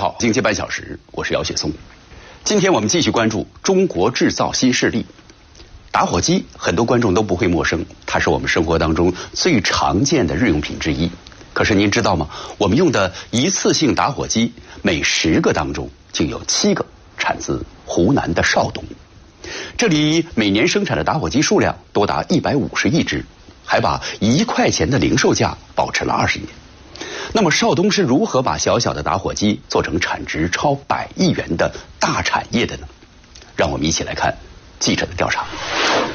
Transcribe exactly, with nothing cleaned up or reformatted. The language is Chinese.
好，经济半小时，我是姚雪松。今天我们继续关注中国制造新势力。打火机，很多观众都不会陌生，它是我们生活当中最常见的日用品之一。可是您知道吗？我们用的一次性打火机，每十个当中就有七个产自湖南的邵东。这里每年生产的打火机数量多达一百五十亿只，还把一块钱的零售价保持了二十年。那么邵东是如何把小小的打火机做成产值超百亿元的大产业的呢？让我们一起来看记者的调查。